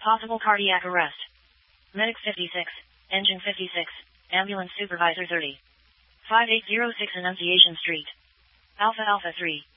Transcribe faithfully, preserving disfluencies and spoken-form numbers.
Possible cardiac arrest. Medic fifty-six, Engine fifty-six, Ambulance Supervisor thirty. five eight zero six Annunciation Street. Alpha Alpha three.